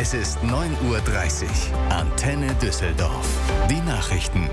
Es ist 9:30 Uhr. Antenne Düsseldorf. Die Nachrichten.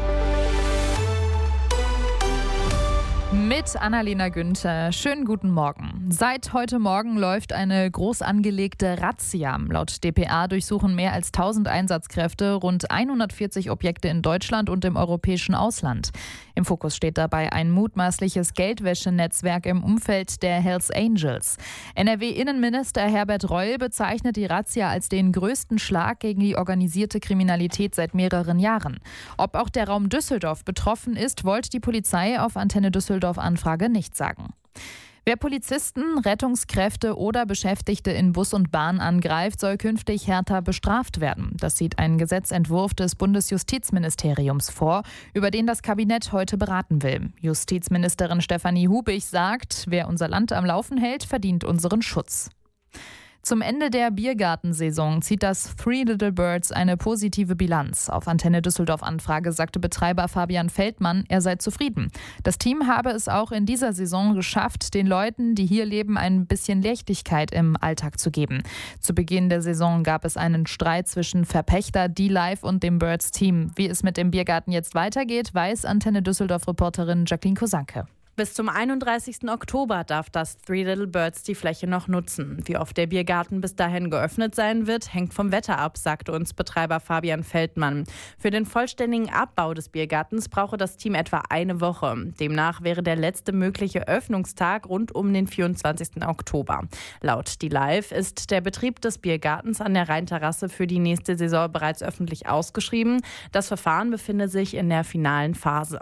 Mit Annalena Günther. Schönen guten Morgen. Seit heute Morgen läuft eine groß angelegte Razzia. Laut dpa durchsuchen mehr als 1000 Einsatzkräfte rund 140 Objekte in Deutschland und im europäischen Ausland. Im Fokus steht dabei ein mutmaßliches Geldwäschenetzwerk im Umfeld der Hells Angels. NRW-Innenminister Herbert Reul bezeichnet die Razzia als den größten Schlag gegen die organisierte Kriminalität seit mehreren Jahren. Ob auch der Raum Düsseldorf betroffen ist, wollte die Polizei auf Antenne Düsseldorf Anfrage nicht sagen. Wer Polizisten, Rettungskräfte oder Beschäftigte in Bus und Bahn angreift, soll künftig härter bestraft werden. Das sieht ein Gesetzentwurf des Bundesjustizministeriums vor, über den das Kabinett heute beraten will. Justizministerin Stefanie Hubig sagt, wer unser Land am Laufen hält, verdient unseren Schutz. Zum Ende der Biergartensaison zieht das Three Little Birds eine positive Bilanz. Auf Antenne Düsseldorf Anfrage sagte Betreiber Fabian Feldmann, er sei zufrieden. Das Team habe es auch in dieser Saison geschafft, den Leuten, die hier leben, ein bisschen Leichtigkeit im Alltag zu geben. Zu Beginn der Saison gab es einen Streit zwischen Verpächter D-Live und dem Birds-Team. Wie es mit dem Biergarten jetzt weitergeht, weiß Antenne Düsseldorf-Reporterin Jacqueline Kosanke. Bis zum 31. Oktober darf das Three Little Birds die Fläche noch nutzen. Wie oft der Biergarten bis dahin geöffnet sein wird, hängt vom Wetter ab, sagte uns Betreiber Fabian Feldmann. Für den vollständigen Abbau des Biergartens brauche das Team etwa eine Woche. Demnach wäre der letzte mögliche Öffnungstag rund um den 24. Oktober. Laut D-Live ist der Betrieb des Biergartens an der Rheinterrasse für die nächste Saison bereits öffentlich ausgeschrieben. Das Verfahren befinde sich in der finalen Phase.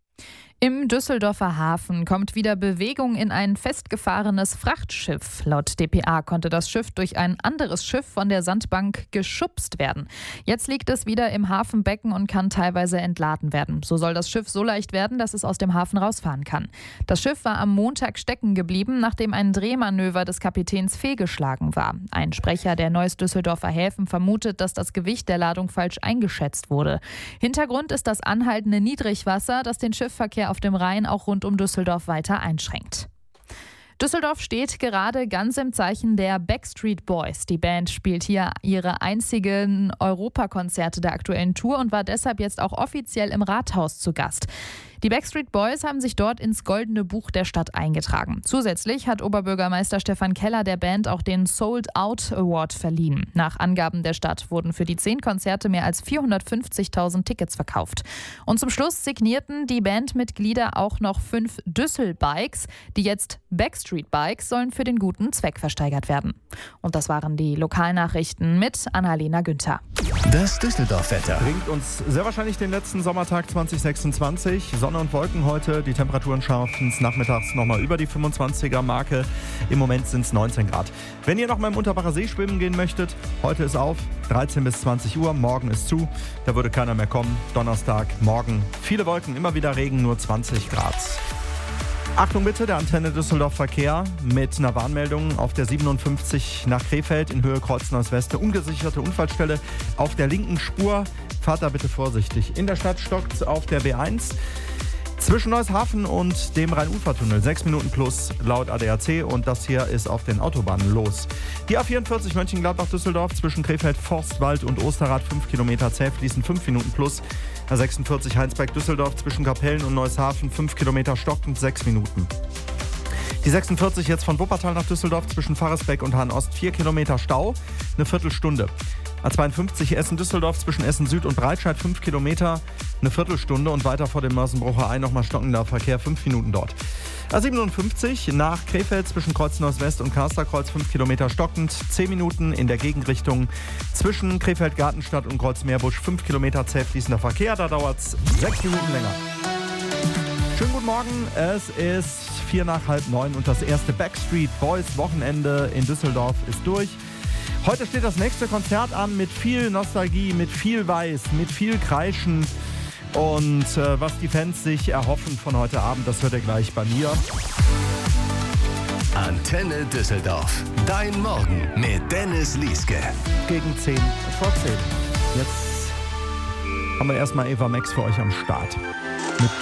Im Düsseldorfer Hafen kommt wieder Bewegung in ein festgefahrenes Frachtschiff. Laut dpa konnte das Schiff durch ein anderes Schiff von der Sandbank geschubst werden. Jetzt liegt es wieder im Hafenbecken und kann teilweise entladen werden. So soll das Schiff so leicht werden, dass es aus dem Hafen rausfahren kann. Das Schiff war am Montag stecken geblieben, nachdem ein Drehmanöver des Kapitäns fehlgeschlagen war. Ein Sprecher der Neuss Düsseldorfer Häfen vermutet, dass das Gewicht der Ladung falsch eingeschätzt wurde. Hintergrund ist das anhaltende Niedrigwasser, das den Schiffverkehr auf dem Rhein auch rund um Düsseldorf weiter einschränkt. Düsseldorf steht gerade ganz im Zeichen der Backstreet Boys. Die Band spielt hier ihre einzigen Europakonzerte der aktuellen Tour und war deshalb jetzt auch offiziell im Rathaus zu Gast. Die Backstreet Boys haben sich dort ins Goldene Buch der Stadt eingetragen. Zusätzlich hat Oberbürgermeister Stefan Keller der Band auch den Sold Out Award verliehen. Nach Angaben der Stadt wurden für die 10 Konzerte mehr als 450.000 Tickets verkauft. Und zum Schluss signierten die Bandmitglieder auch noch 5 Düssel-Bikes. Die jetzt Backstreet Bikes sollen für den guten Zweck versteigert werden. Und das waren die Lokalnachrichten mit Annalena Günther. Das Düsseldorf-Wetter bringt uns sehr wahrscheinlich den letzten Sommertag 2026. Sonne und Wolken heute. Die Temperaturen schaffen es nachmittags nochmal über die 25er-Marke. Im Moment sind es 19 Grad. Wenn ihr noch mal im Unterbacher See schwimmen gehen möchtet, heute ist auf, 13 bis 20 Uhr. Morgen ist zu. Da würde keiner mehr kommen. Donnerstag, morgen. Viele Wolken, immer wieder Regen, nur 20 Grad. Achtung bitte, der Antenne Düsseldorf Verkehr mit einer Warnmeldung auf der 57 nach Krefeld in Höhe Kreuzneuss-West. Eine ungesicherte Unfallstelle auf der linken Spur. Fahrt da bitte vorsichtig. In der Stadt stockt es auf der B1 zwischen Neushafen und dem Rhein-Ufer-Tunnel. 6 Minuten plus laut ADAC und das hier ist auf den Autobahnen los. Die A44 Mönchengladbach-Düsseldorf zwischen Krefeld, Forstwald und Osterrad 5 Kilometer zäh fließen 5 Minuten plus. A46 Heinsberg-Düsseldorf zwischen Kapellen und Neushafen 5 Kilometer stockend 6 Minuten. Die 46 jetzt von Wuppertal nach Düsseldorf zwischen Pfarresbeck und Hahn-Ost 4 Kilometer Stau, eine Viertelstunde. A52 Essen-Düsseldorf zwischen Essen-Süd und Breitscheid 5 Kilometer, eine Viertelstunde und weiter vor dem Mörsenbrucher Ei nochmal stockender Verkehr 5 Minuten dort. A57 nach Krefeld zwischen Kreuzneuss-West und Kasterkreuz 5 Kilometer stockend, 10 Minuten in der Gegenrichtung zwischen Krefeld-Gartenstadt und Kreuzmeerbusch 5 Kilometer zäh fließender Verkehr, da dauert es 6 Minuten länger. Schönen guten Morgen, es ist 8:45 und das erste Backstreet Boys Wochenende in Düsseldorf ist durch. Heute steht das nächste Konzert an mit viel Nostalgie, mit viel Weiß, mit viel Kreischen. Und was die Fans sich erhoffen von heute Abend, das hört ihr gleich bei mir. Antenne Düsseldorf. Dein Morgen mit Dennis Lieske. Gegen 10 vor 10. Jetzt haben wir erstmal Eva Max für euch am Start.